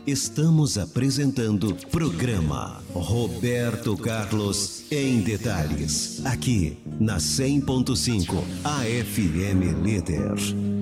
Estamos apresentando programa Roberto Carlos em Detalhes, aqui na 100.5 AFM Líder.